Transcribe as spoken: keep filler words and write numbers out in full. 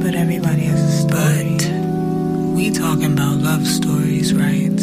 but everybody has a story. But we talking about love stories, right?